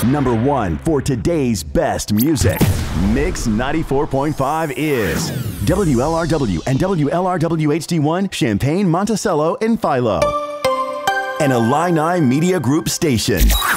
number one for today's best music. Mix 94.5 is WLRW and WLRW HD1 Champaign, Monticello, and Philo. An Illini Media Group station.